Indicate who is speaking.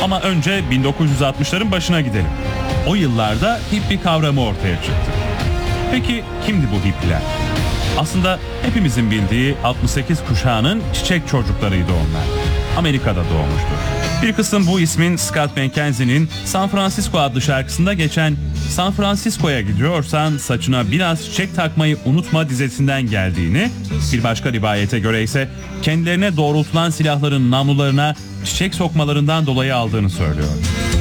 Speaker 1: Ama önce 1960'ların başına gidelim. O yıllarda hippie kavramı ortaya çıktı. Peki kimdi bu hippiler? Aslında hepimizin bildiği 68 kuşağının çiçek çocuklarıydı onlar. Amerika'da doğmuştur. Bir kısım bu ismin Scott McKenzie'nin San Francisco adlı şarkısında geçen "San Francisco'ya gidiyorsan saçına biraz çiçek takmayı unutma" dizesinden geldiğini, bir başka rivayete göre ise kendilerine doğrultulan silahların namlularına çiçek sokmalarından dolayı aldığını söylüyor.